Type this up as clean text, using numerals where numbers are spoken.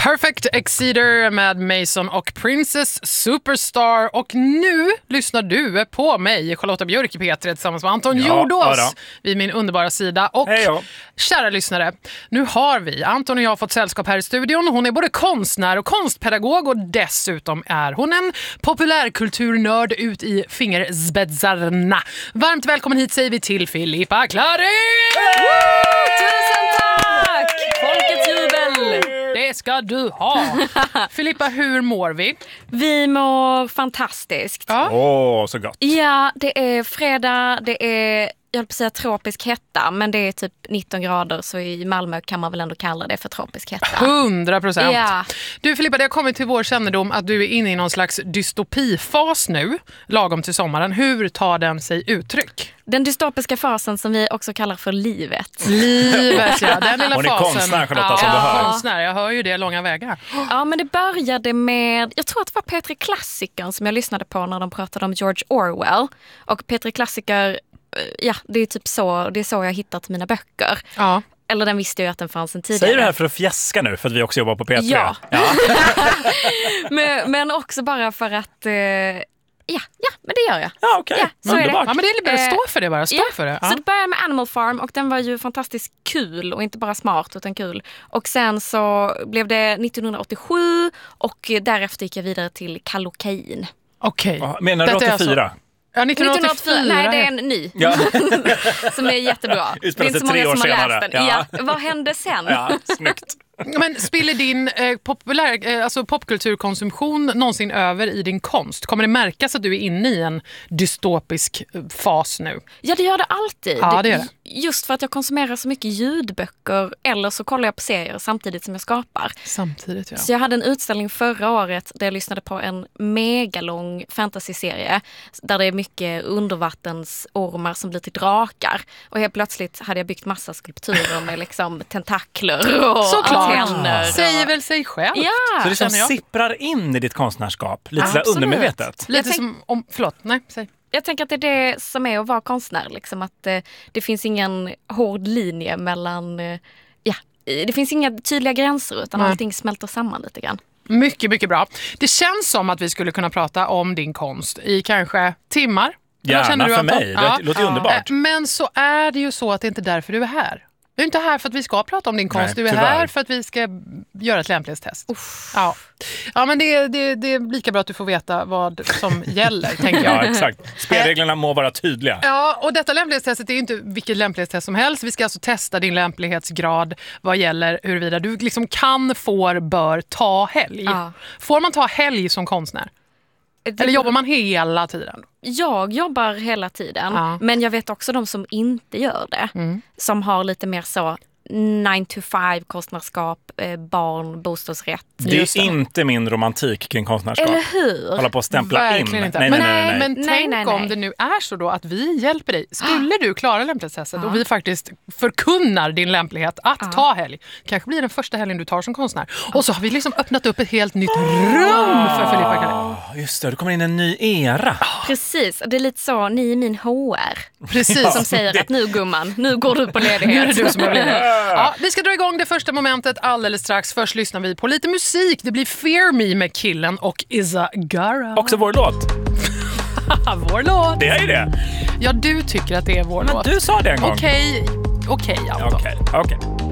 Perfect Exceeder med Mason och Princess Superstar. Och nu lyssnar du på mig, Charlotta Björk i P3 tillsammans med Anton Jordås vid min underbara sida. Och kära lyssnare, nu har vi, Anton och jag, fått sällskap här i studion. Hon är både konstnär och konstpedagog och dessutom är hon en populärkulturnörd ut i fingerspetsarna. Varmt välkommen hit säger vi till Filippa Clarin! Tusen tack! Folkets jubel! Det ska du ha. Filippa, hur mår vi? Vi mår fantastiskt. Så gott. Ja, det är fredag, det är, jag höll på att säga tropisk hetta, men det är typ 19 grader, så i Malmö kan man väl ändå kalla det för tropisk hetta. 100%. Ja. Du Filippa, det har kommit till vår kännedom att du är inne i någon slags dystopifas nu, lagom till sommaren. Hur tar den sig uttryck? Den dystopiska fasen som vi också kallar för livet. Livet, ja. Den lilla hon är fasen. konstnär, Charlotta, som du hör. Konstnär, jag hör ju det långa vägar. Ja, men det började med, jag tror att det var P3 Klassiker som jag lyssnade på när de pratade om George Orwell. Och P3 Klassiker, ja, det är typ så, det är så jag har hittat mina böcker. Ja. Eller den visste jag att den fanns sedan tidigare. Säger du det här för att fjäska nu, för att vi också jobbar på P3? Ja. men också bara för att... Ja, men det gör jag. Ja, okej. Ja, så är det. Ja, men det är bara stå för det bara. Stå för det. Ja. Så det började med Animal Farm och den var ju fantastiskt kul och inte bara smart utan kul. Och sen så blev det 1987 och därefter gick jag vidare till Kallocain. Okej. Menar du 84? Ja, 1984. Nej, det är en ny. Ja. Som är jättebra. Det är inte så många som har läst den. Ja. Vad hände sen? Ja, snyggt. Men spiller din popkulturkonsumtion någonsin över i din konst? Kommer det märkas att du är inne i en dystopisk fas nu? Ja, det gör det alltid. Ja, det gör det. Just för att jag konsumerar så mycket ljudböcker eller så kollar jag på serier samtidigt som jag skapar. Samtidigt, ja. Så jag hade en utställning förra året där jag lyssnade på en megalång fantasyserie där det är mycket undervattensormar som blir till drakar. Och helt plötsligt hade jag byggt massa skulpturer med liksom tentakler och antenner. Säger väl sig själv. Ja. Så det som sipprar in i ditt konstnärskap, lite så undermedvetet. Lite som om, säg. Jag tänker att det är det som är att vara konstnär. Liksom, att det finns ingen hård linje mellan... det finns inga tydliga gränser utan allting smälter samman lite grann. Mycket, mycket bra. Det känns som att vi skulle kunna prata om din konst i kanske timmar. Gärna för mig. Det låter ju underbart. Men så är det ju så att det inte är därför du är här. Du är inte här för att vi ska prata om din konst. Nej, du är tyvärr. här för att vi ska göra ett lämplighetstest. Ja, men det är lika bra att du får veta vad som gäller, tänker jag. Ja, exakt. Spelreglerna må vara tydliga. Ja, och detta lämplighetstestet är ju inte vilket lämplighetstest som helst. Vi ska alltså testa din lämplighetsgrad vad gäller huruvida du liksom kan, får, bör ta helg. Ja. Får man ta helg som konstnär? Eller jobbar man hela tiden? Jag jobbar hela tiden, men jag vet också de som inte gör det. Som har lite mer så 9-to-5 konstnärskap, barn, bostadsrätt. Det är inte min romantik kring konstnärskap. Eller hur? Hålla på att stämpla Verkligen in. Inte. Nej. Men tänk om det nu är så då att vi hjälper dig. Skulle du klara lämplighetstestet och vi faktiskt förkunnar din lämplighet att ta helg. Kanske blir den första helgen du tar som konstnär. Och så har vi liksom öppnat upp ett helt nytt rum för Filippa Clarin. Just det, det kommer in en ny era. Precis, det är lite så, ni är min HR. Precis. Som säger att nu gumman, nu går du på ledighet. Nu är det du som har blivit. Ja, vi ska dra igång det första momentet alldeles strax. Först lyssnar vi på lite musik. Det blir Fear Me med Killen och Iza Gara. Också vår låt. Vår låt. Det är ju det. Ja, du tycker att det är vår låt. Du sa det en gång. Okej, Anton. Okej.